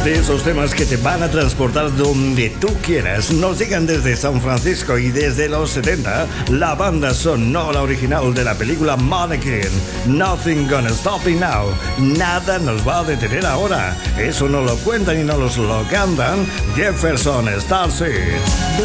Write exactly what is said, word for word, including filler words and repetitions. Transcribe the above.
De esos temas que te van a transportar donde tú quieras. Nos llegan desde San Francisco y desde los setenta, la banda sonora original de la película Mannequin. Nothing Gonna Stop Me Now. Nada nos va a detener ahora. Eso no lo cuentan y no los lo cantan Jefferson Starship.